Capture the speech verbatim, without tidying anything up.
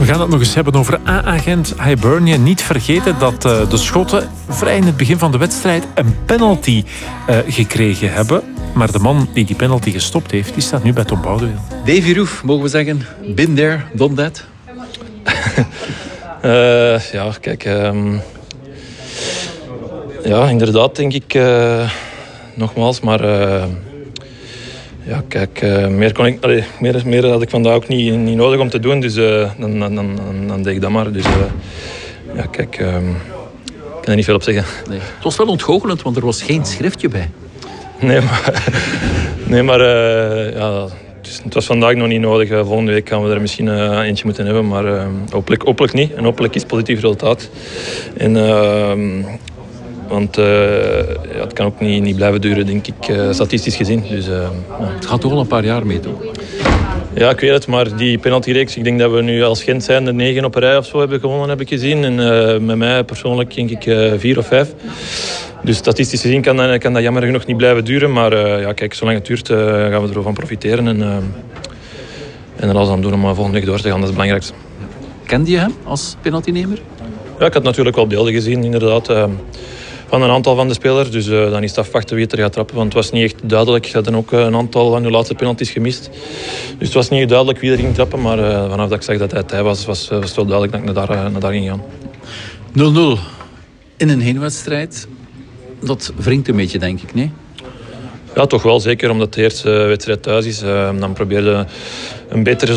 We gaan het nog eens hebben over A-agent Hibernian. Niet vergeten dat uh, de Schotten vrij in het begin van de wedstrijd een penalty uh, gekregen hebben. Maar de man die die penalty gestopt heeft, die staat nu bij Tom Boudewijn. Davy Roef, mogen we zeggen, been there, done that? uh, ja, kijk... Um, ja, inderdaad, denk ik... Uh, nogmaals, maar... Uh, ja, kijk, uh, meer, kon ik, allee, meer, meer had ik vandaag ook niet, niet nodig om te doen. Dus uh, dan, dan, dan, dan deed ik dat maar. Dus uh, ja, kijk... Um, ik kan er niet veel op zeggen. Nee. Het was wel ontgoochelend, want er was geen schriftje bij. Nee, maar... nee, maar uh, ja, dus het was vandaag nog niet nodig. Uh, volgende week gaan we er misschien uh, eentje moeten hebben. Maar uh, hopelijk, hopelijk niet. En hopelijk is het positief resultaat. En... Uh, Want uh, ja, het kan ook niet, niet blijven duren, denk ik, uh, statistisch gezien. Dus, uh, ja. Het gaat toch al een paar jaar mee, toch? Ja, ik weet het, maar die penaltyreeks, ik denk dat we nu als Gent zijn er negen op een rij of zo hebben gewonnen, heb ik gezien. En uh, met mij persoonlijk denk ik uh, vier of vijf. Dus statistisch gezien kan dat, kan dat jammer genoeg niet blijven duren. Maar uh, ja, kijk, zolang het duurt uh, gaan we ervan profiteren. En, uh, en er alles aan doen om uh, volgende week door te gaan, dat is het belangrijkste. Kende je hem als penaltynemer? Ja, ik had natuurlijk wel beelden gezien, inderdaad. Uh, van een aantal van de spelers. Dus uh, dan is het afwachten wie het er gaat trappen. Want het was niet echt duidelijk. Ze hadden ook uh, een aantal van de laatste penalties gemist. Dus het was niet duidelijk wie er ging trappen. Maar uh, vanaf dat ik zag dat hij hij was, was, was het wel duidelijk dat ik naar daar, uh, naar daar ging gaan. nul nul in een heenwedstrijd. Dat wringt een beetje, denk ik, nee? Ja, toch wel. Zeker omdat de eerste wedstrijd thuis is. Uh, dan probeerde een beter